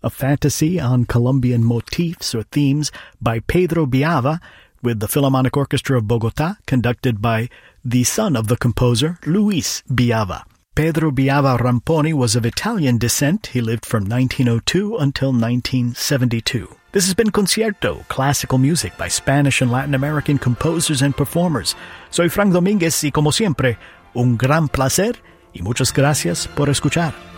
a fantasy on Colombian motifs or themes by Pedro Biava with the Philharmonic Orchestra of Bogota, conducted by the son of the composer, Luis Biava. Pedro Biava Ramponi was of Italian descent. He lived from 1902 until 1972. This has been Concierto, classical music by Spanish and Latin American composers and performers. Soy Frank Domínguez y como siempre, un gran placer y muchas gracias por escuchar.